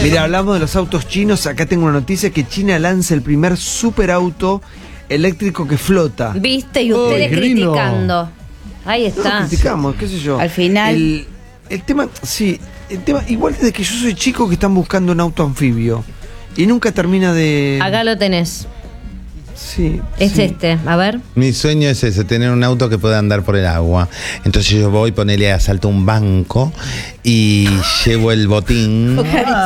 Mira, hablamos de los autos chinos. Acá tengo una noticia que China lanza el primer superauto eléctrico que flota. ¿Viste? Y ustedes criticando. Ahí está. No criticamos, qué sé yo. Al final. El tema, sí, el tema, igual desde que yo soy chico que están buscando un auto anfibio. Y nunca termina de. Acá lo tenés. Sí. Es sí. a ver. Mi sueño es ese, tener un auto que pueda andar por el agua. Entonces yo voy, ponele, asalto un banco y llevo el botín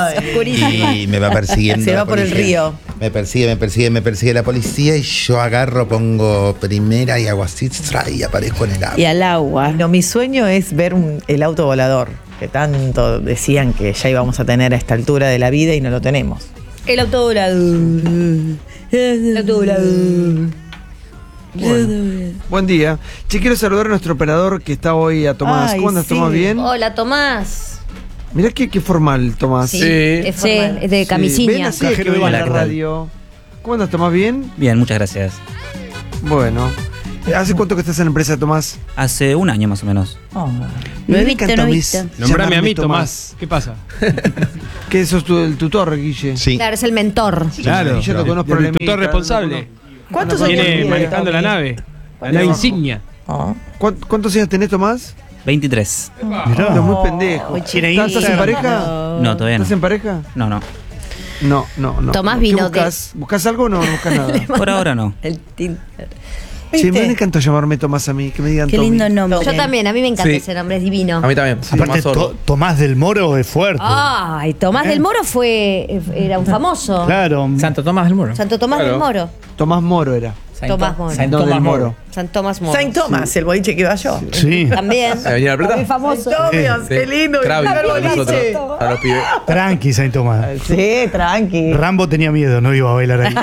y me va persiguiendo. Se la va por el policía. río. Me persigue la policía y yo agarro, pongo primera y hago así, y aparezco en el agua. Y al agua. No, mi sueño es ver el auto volador, que tanto decían que ya íbamos a tener a esta altura de la vida y no lo tenemos. El auto volador. El auto volador. Bueno, buen día. Che, quiero saludar a nuestro operador que está hoy, a Tomás. Ay, ¿Cómo andas, sí. Tomás? ¿Bien? Hola, Tomás. Mirá qué formal, Tomás. Sí, es de camisilla. Ven así es que vengo a la radio. ¿Cómo andas, Tomás? ¿Bien? Bien, muchas gracias. Bueno. ¿Hace cuánto que estás en la empresa, Tomás? Hace un año más o menos. No he Me visto, encanta no he a mí visto. Nombrame a llamarme mí, Tomás. ¿Qué pasa? ¿Qué sos tú, el tutor, Guille? Sí. Claro, es el mentor. Claro. Yo lo conozco por El tutor responsable. ¿Cuántos años Viene tiene, manejando la Tommy? nave. La nave insignia. Ah. ¿Cuántos años tenés, Tomás? 23. No, muy pendejo. ¿Estás en pareja? No, todavía no. ¿Estás en pareja? No, no. No. Tomás ¿Qué vino buscas? ¿Buscas algo o no buscas nada? Por ahora no. El Tinder. Che, me ¿Viste? encanta llamarme Tomás a mí, que me digan Qué Tommy. lindo nombre. Yo también, a mí me encanta Sí. ese nombre, es divino. A mí también. Aparte, Tomás del Moro es fuerte. Ay, Tomás del Moro era un famoso. Claro. Santo Tomás del Moro. Santo Tomás del Moro. Tomás Moro era. Tomás Moro. No, del Moro. San Tomás Moro. Saint Thomas, el boliche que iba yo. Sí. También. ¿Avenida La Plata? Muy famoso. Tomios, qué lindo. Krabi, el para nosotros, boliche. para los pibes. Tranqui, Saint Tomás. Sí, tranqui. Rambo tenía miedo, no iba a bailar ahí.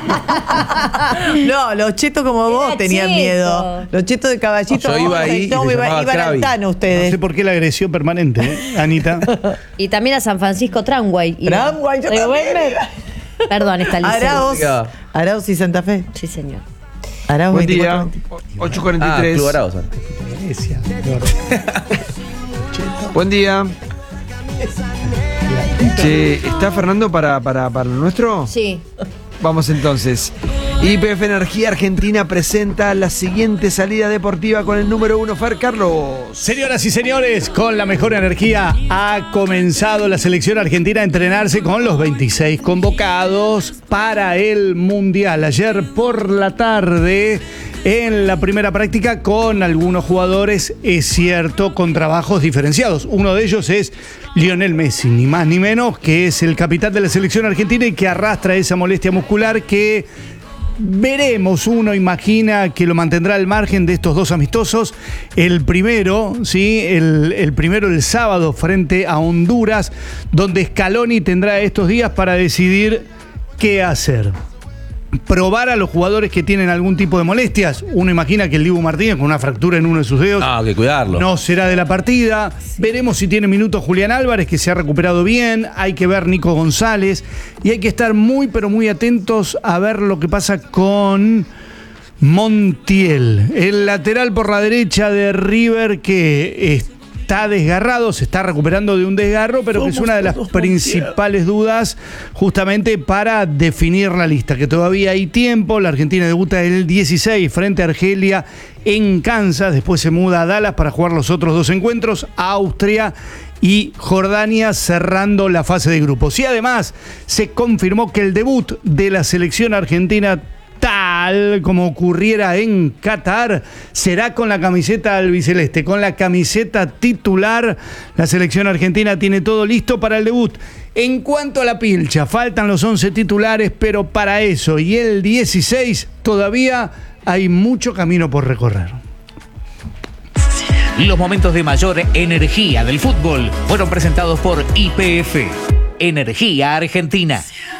No, los chetos como vos Era tenían cheto. miedo. Los chetos de caballito. Yo iba ahí y No, se llamaba iban al Krabi. Tano No ustedes. sé por qué la agresión permanente, Anita. Y también a San Francisco Tramway. Tramway, yo también. Perdón, está Araos. Diga. Araos y Santa Fe. Sí, señor. Araos Buen día. 24. 8:43. Club Araos. Iglesia. Buen día. Che, ¿está Fernando para lo nuestro? Sí. Vamos entonces. YPF Energía Argentina presenta la siguiente salida deportiva con el número 1, Fer Carlos. Señoras y señores, con la mejor energía ha comenzado la selección argentina a entrenarse con los 26 convocados para el Mundial. Ayer por la tarde, en la primera práctica, con algunos jugadores, es cierto, con trabajos diferenciados. Uno de ellos es Lionel Messi, ni más ni menos, que es el capitán de la selección argentina y que arrastra esa molestia muscular que veremos, uno imagina que lo mantendrá al margen de estos dos amistosos. El primero, ¿sí? El primero el sábado frente a Honduras, donde Scaloni tendrá estos días para decidir qué hacer. Probar a los jugadores que tienen algún tipo de molestias. Uno imagina que el Dibu Martínez, con una fractura en uno de sus dedos, Ah, hay que cuidarlo. no será de la partida. Veremos si tiene minutos Julián Álvarez, que se ha recuperado bien. Hay que ver Nico González. Y hay que estar muy, pero muy atentos a ver lo que pasa con Montiel, el lateral por la derecha de River, que está desgarrado, se está recuperando de un desgarro, pero que es una de las principales dudas justamente para definir la lista, que todavía hay tiempo. La Argentina debuta el 16 frente a Argelia en Kansas, después se muda a Dallas para jugar los otros dos encuentros, Austria y Jordania, cerrando la fase de grupos. Y además se confirmó que el debut de la selección argentina, tal como ocurriera en Qatar, será con la camiseta albiceleste, con la camiseta titular. La selección argentina tiene todo listo para el debut. En cuanto a la pilcha, faltan los 11 titulares, pero para eso y el 16 todavía hay mucho camino por recorrer. Los momentos de mayor energía del fútbol fueron presentados por YPF, Energía Argentina.